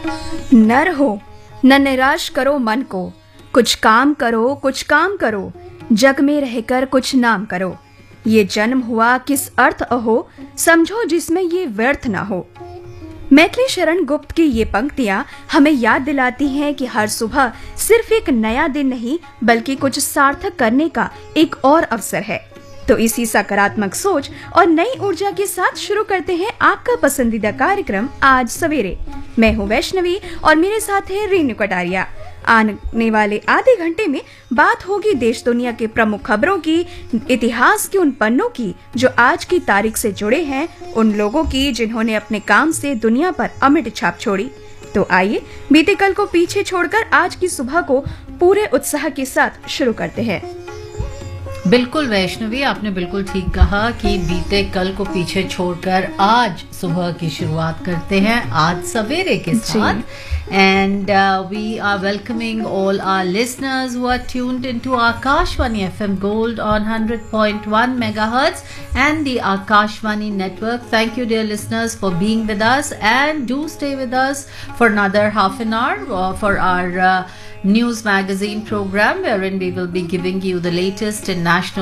न रहो, न निराश करो मन को, कुछ काम करो, कुछ काम करो, जग में रहकर कुछ नाम करो। ये जन्म हुआ किस अर्थ अहो, समझो जिसमें ये व्यर्थ ना हो। मैथिली शरण गुप्त की ये पंक्तियां हमें याद दिलाती हैं कि हर सुबह सिर्फ एक नया दिन नहीं बल्कि कुछ सार्थक करने का एक और अवसर है। तो इसी सकारात्मक सोच और नई ऊर्जा के साथ शुरू करते हैं आपका पसंदीदा कार्यक्रम आज सवेरे। मैं हूं वैष्णवी और मेरे साथ है रीनू कटारिया। आने वाले आधे घंटे में बात होगी देश दुनिया के प्रमुख खबरों की, इतिहास के उन पन्नों की जो आज की तारीख से जुड़े हैं, उन लोगों की जिन्होंने अपने काम से दुनिया पर अमिट छाप छोड़ी। तो आइए बीते कल को पीछे छोड़कर आज की सुबह को पूरे उत्साह के साथ शुरू करते हैं। बिल्कुल वैष्णवी, आपने बिल्कुल ठीक कहा कि बीते कल को पीछे छोड़कर आज सुबह की शुरुआत करते हैं आज सवेरे के साथ। And we are welcoming all our listeners who are tuned into Akashvani FM Gold on 100.1 megahertz and the Akashvani network. Thank you, dear listeners, for being with us, and do stay with us for another half an hour for our news magazine program, wherein we will be giving you the latest in national